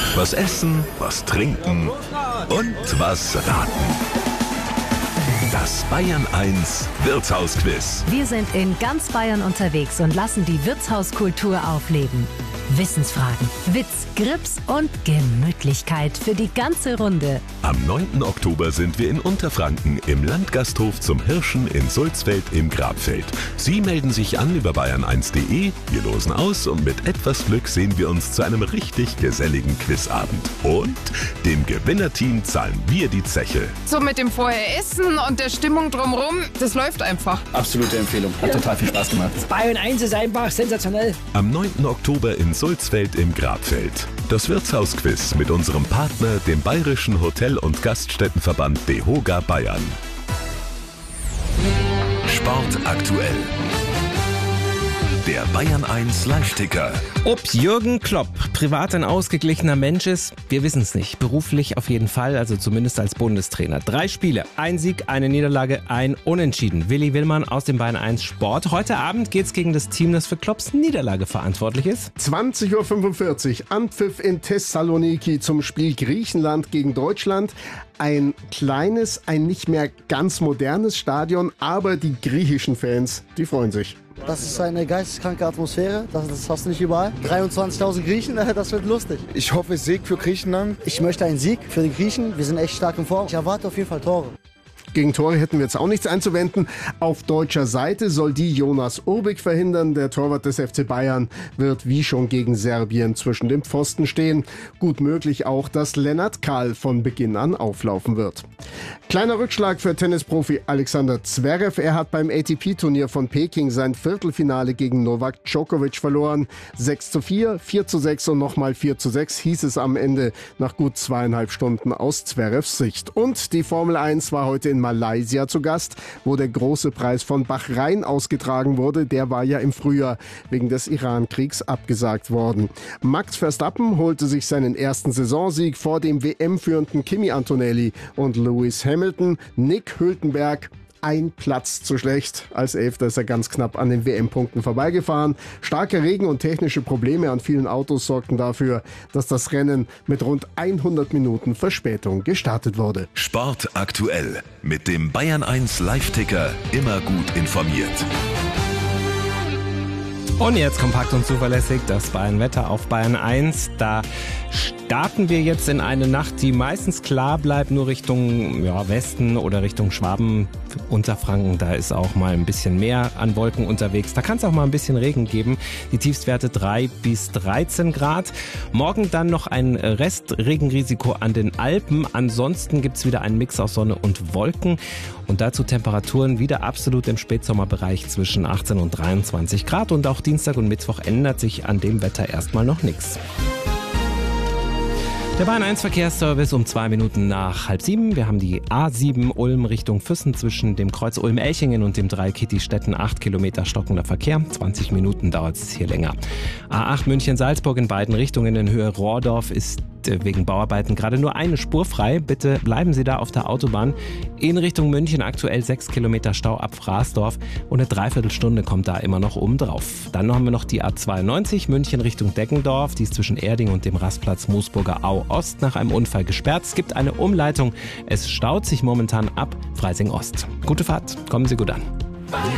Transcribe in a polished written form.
Was essen, was trinken und was raten. Das Bayern 1 Wirtshausquiz. Wir sind in ganz Bayern unterwegs und lassen die Wirtshauskultur aufleben. Wissensfragen, Witz, Grips und Gemütlichkeit für die ganze Runde. Am 9. Oktober sind wir in Unterfranken im Landgasthof zum Hirschen in Sulzfeld im Grabfeld. Sie melden sich an über bayern1.de, wir losen aus und mit etwas Glück sehen wir uns zu einem richtig geselligen Quizabend. Und dem Gewinnerteam zahlen wir die Zeche. So mit dem Vorher-Essen und der Stimmung drumherum, das läuft einfach. Absolute Empfehlung. Hat total viel Spaß gemacht. Das Bayern 1 ist einfach sensationell. Am 9. Oktober in Sulzfeld im Grabfeld. Das Wirtshausquiz mit unserem Partner, dem Bayerischen Hotel- und Gaststättenverband DEHOGA Bayern. Sport aktuell. Der Bayern 1 Live-Ticker. Ob Jürgen Klopp privat ein ausgeglichener Mensch ist, wir wissen es nicht. Beruflich auf jeden Fall, also zumindest als Bundestrainer. 3 Spiele, ein Sieg, eine Niederlage, ein Unentschieden. Willi Willmann aus dem Bayern 1 Sport. Heute Abend geht's gegen das Team, das für Klopps Niederlage verantwortlich ist. 20:45 Uhr, Anpfiff in Thessaloniki zum Spiel Griechenland gegen Deutschland. Ein kleines, ein nicht mehr ganz modernes Stadion, aber die griechischen Fans, die freuen sich. Das ist eine geisteskranke Atmosphäre, das hast du nicht überall. 23.000 Griechen, das wird lustig. Ich hoffe Sieg für Griechenland. Ich möchte einen Sieg für die Griechen, wir sind echt stark in Form. Ich erwarte auf jeden Fall Tore. Gegen Tore hätten wir jetzt auch nichts einzuwenden. Auf deutscher Seite soll die Jonas Urbik verhindern. Der Torwart des FC Bayern wird wie schon gegen Serbien zwischen dem Pfosten stehen. Gut möglich auch, dass Lennart Kahl von Beginn an auflaufen wird. Kleiner Rückschlag für Tennisprofi Alexander Zverev. Er hat beim ATP-Turnier von Peking sein Viertelfinale gegen Novak Djokovic verloren. 6:4, 4:6 und nochmal 4:6 hieß es am Ende nach gut 2,5 Stunden aus Zverevs Sicht. Und die Formel 1 war heute in Malaysia zu Gast, wo der große Preis von Bahrain ausgetragen wurde. Der war ja im Frühjahr wegen des Iran-Kriegs abgesagt worden. Max Verstappen holte sich seinen ersten Saisonsieg vor dem WM-führenden Kimi Antonelli und Lewis Hamilton. Nick Hülkenberg, ein Platz zu schlecht. Als 11. ist er ganz knapp an den WM-Punkten vorbeigefahren. Starker Regen und technische Probleme an vielen Autos sorgten dafür, dass das Rennen mit rund 100 Minuten Verspätung gestartet wurde. Sport aktuell. Mit dem Bayern 1 Live-Ticker immer gut informiert. Und jetzt kompakt und zuverlässig das Bayern-Wetter auf Bayern 1. Da starten wir jetzt in eine Nacht, die meistens klar bleibt, nur Richtung Westen oder Richtung Schwaben, Unterfranken. Da ist auch mal ein bisschen mehr an Wolken unterwegs. Da kann es auch mal ein bisschen Regen geben. Die Tiefstwerte 3 bis 13 Grad. Morgen dann noch ein Restregenrisiko an den Alpen. Ansonsten gibt's wieder einen Mix aus Sonne und Wolken. Und dazu Temperaturen wieder absolut im Spätsommerbereich zwischen 18 und 23 Grad. Und auch Dienstag und Mittwoch ändert sich an dem Wetter erstmal noch nichts. Der Bayern 1 Verkehrsservice um 2 Minuten nach 6:30. Wir haben die A7 Ulm Richtung Füssen zwischen dem Kreuz Ulm-Elchingen und dem Dreieck Kittistetten 8 Kilometer stockender Verkehr. 20 Minuten dauert es hier länger. A8 München-Salzburg in beiden Richtungen in Höhe Rohrdorf ist wegen Bauarbeiten gerade nur eine Spur frei. Bitte bleiben Sie da auf der Autobahn. In Richtung München aktuell 6 Kilometer Stau ab Fraßdorf und eine Dreiviertelstunde kommt da immer noch oben drauf. Dann haben wir noch die A92 München Richtung Deggendorf. Die ist zwischen Erding und dem Rastplatz Moosburger Au Ost nach einem Unfall gesperrt. Es gibt eine Umleitung. Es staut sich momentan ab Freising Ost. Gute Fahrt. Kommen Sie gut an.